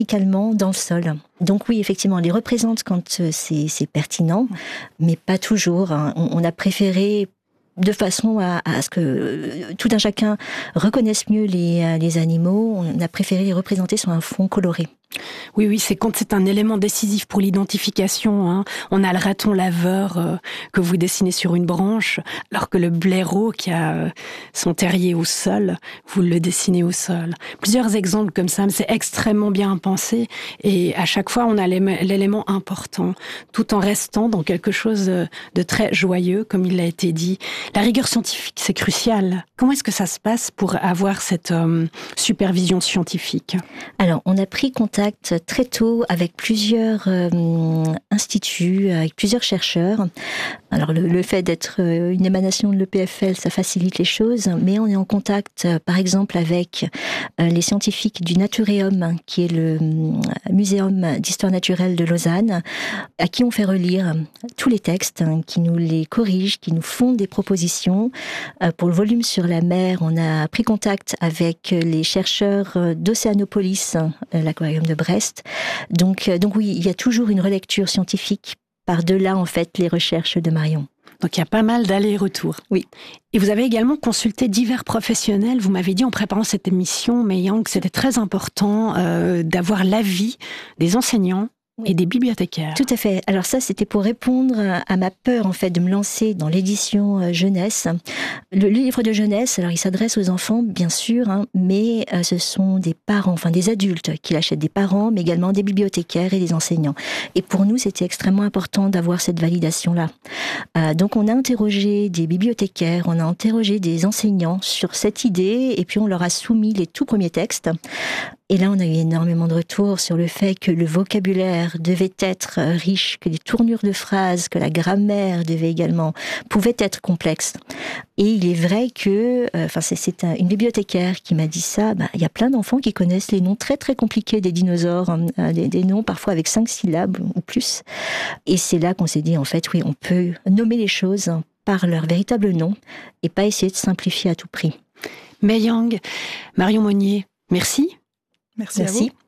verticalement dans le sol. Donc oui, effectivement, on les représente quand c'est pertinent, mais pas toujours. On a préféré, de façon à ce que tout un chacun reconnaisse mieux les animaux, on a préféré les représenter sur un fond coloré. Oui, c'est quand c'est un élément décisif pour l'identification. Hein. On a le raton laveur que vous dessinez sur une branche, alors que le blaireau qui a son terrier au sol, vous le dessinez au sol. Plusieurs exemples comme ça, mais c'est extrêmement bien pensé. Et à chaque fois, on a l'élément important, tout en restant dans quelque chose de très joyeux, comme il l'a été dit. La rigueur scientifique, c'est crucial. Comment est-ce que ça se passe pour avoir cette supervision scientifique ? Alors, on a pris contact très tôt avec plusieurs instituts, avec plusieurs chercheurs. Alors, le fait d'être une émanation de l'EPFL, ça facilite les choses, mais on est en contact, par exemple, avec les scientifiques du Naturéum, qui est le muséum d'histoire naturelle de Lausanne, à qui on fait relire tous les textes, qui nous les corrigent, qui nous font des propositions. Pour le volume sur la mer, on a pris contact avec les chercheurs d'Océanopolis, l'aquarium de Brest. Donc oui, il y a toujours une relecture scientifique par-delà, en fait, les recherches de Marion. Donc il y a pas mal d'allers-retours. Oui. Et vous avez également consulté divers professionnels. Vous m'avez dit en préparant cette émission, Mei-Yang, que c'était très important d'avoir l'avis des enseignants et des bibliothécaires. Tout à fait. Alors ça, c'était pour répondre à ma peur, en fait, de me lancer dans l'édition jeunesse. Le livre de jeunesse, alors il s'adresse aux enfants, bien sûr, mais ce sont des parents, enfin des adultes qui l'achètent, des parents, mais également des bibliothécaires et des enseignants. Et pour nous, c'était extrêmement important d'avoir cette validation-là. Donc on a interrogé des bibliothécaires, on a interrogé des enseignants sur cette idée, et puis on leur a soumis les tout premiers textes. Et là, on a eu énormément de retours sur le fait que le vocabulaire devait être riche, que les tournures de phrases, que la grammaire pouvait être complexe. Et il est vrai que, c'est une bibliothécaire qui m'a dit ça, il y a plein d'enfants qui connaissent les noms très très compliqués des dinosaures, des noms parfois avec 5 syllabes ou plus. Et c'est là qu'on s'est dit, en fait, oui, on peut nommer les choses par leur véritable nom et pas essayer de simplifier à tout prix. Mei-Yang, Marion Monnier, merci. Merci à vous.